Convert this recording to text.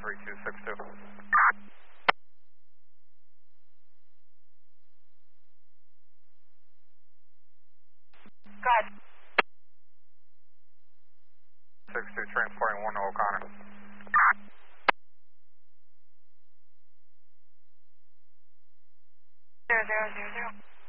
3262. Go ahead. 62 transporting 1 to O'Connor. 0000.